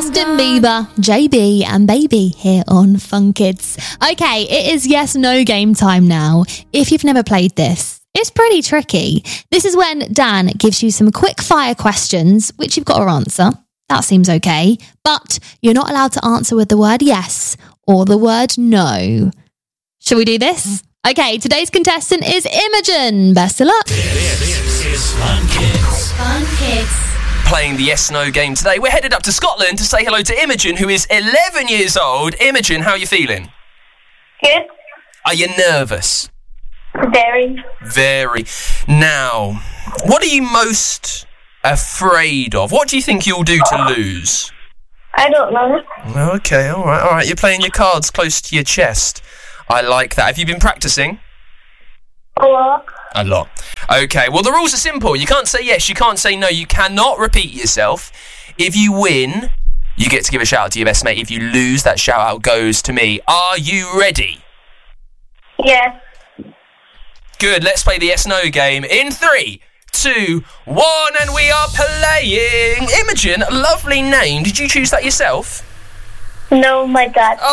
Justin Bieber, JB and Baby here on Fun Kids. Okay, it is yes, no game time now. If you've never played this, it's pretty tricky. This is when Dan gives you some quick fire questions, which you've got to answer. That seems okay. But you're not allowed to answer with the word yes or the word no. Shall we do this? Okay, today's contestant is Imogen. Best of luck. This is Fun Kids. Fun Kids. Playing the yes-no game today. We're headed up to Scotland to say hello to Imogen, who is 11 years old. Imogen, how are you feeling? Good. Are you nervous? Very. Very. Now, what are you most afraid of? What do you think you'll do to lose? I don't know. Okay, all right. You're playing your cards close to your chest. I like that. Have you been practicing? A lot. A lot. Okay, well, the rules are simple. You can't say yes, you can't say no. You cannot repeat yourself. If you win, you get to give a shout out to your best mate. If you lose, that shout out goes to me. Are you ready? Yes. Good, let's play the yes-no game in 3, 2, 1, and we are playing. Imogen, lovely name. Did you choose that yourself? No, my dad did.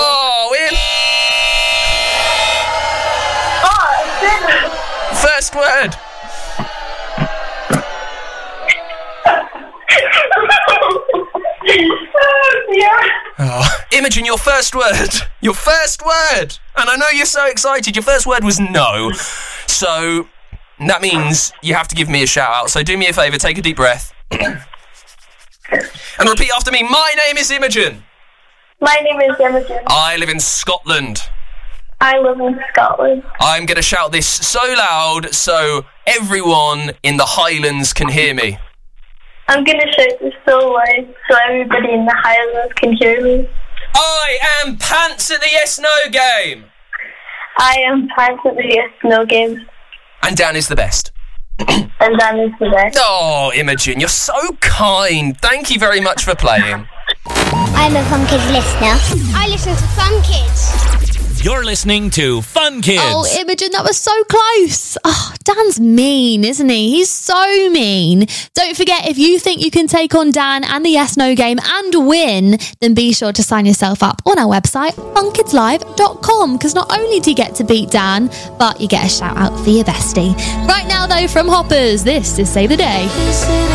First word. Imogen, your first word. Your first word. And I know you're so excited. Your first word was no. So that means you have to give me a shout out. So do me a favour, take a deep breath. And repeat after me. My name is Imogen. My name is Imogen. I live in Scotland. I live in Scotland. I'm going to shout this so loud so everyone in the Highlands can hear me. I'm going to shout this so loud so everybody in the Highlands can hear me. I am pants at the yes-no game. I am pants at the yes-no game. And Dan is the best. And Dan is the best. Oh, Imogen, you're so kind. Thank you very much for playing. I'm a Fun Kids listener. I listen to Fun Kids. You're listening to Fun Kids. Oh, Imogen, that was so close. Oh, Dan's mean, isn't he? He's so mean. Don't forget, if you think you can take on Dan and the Yes No game and win, then be sure to sign yourself up on our website, funkidslive.com, because not only do you get to beat Dan, but you get a shout out for your bestie. Right now, though, from Hoppers, this is Save the Day.